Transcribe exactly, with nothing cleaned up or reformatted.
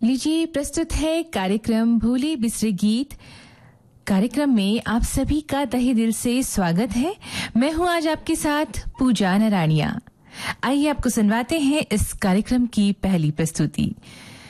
लीजिए प्रस्तुत है कार्यक्रम भूले बिसरे गीत। कार्यक्रम में आप सभी का तहे दिल से स्वागत है। मैं हूं आज आपके साथ पूजा नरानिया। आइए आपको सुनवाते हैं इस कार्यक्रम की पहली प्रस्तुति।